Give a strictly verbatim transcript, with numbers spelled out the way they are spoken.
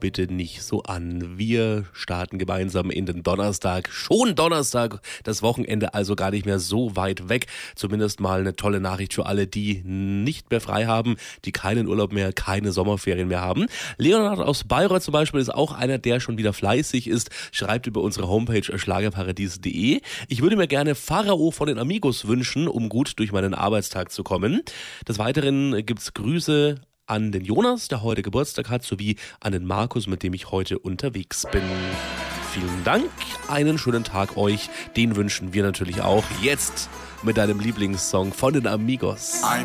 bitte nicht so an. Wir starten gemeinsam in den Donnerstag. Schon Donnerstag, das Wochenende also gar nicht mehr so weit weg. Zumindest mal eine tolle Nachricht für alle, die nicht mehr frei haben, die keinen Urlaub mehr, keine Sommerferien mehr haben. Leonard aus Bayreuth zum Beispiel ist auch einer, der schon wieder fleißig ist, schreibt über unsere Homepage schlagerparadies punkt de. Ich würde mir gerne Pharao von den Amigos wünschen, um gut durch meinen Arbeitstag zu kommen. Des Weiteren gibt's Grüße an den Jonas, der heute Geburtstag hat, sowie an den Markus, mit dem ich heute unterwegs bin. Vielen Dank, einen schönen Tag euch, den wünschen wir natürlich auch jetzt mit deinem Lieblingssong von den Amigos.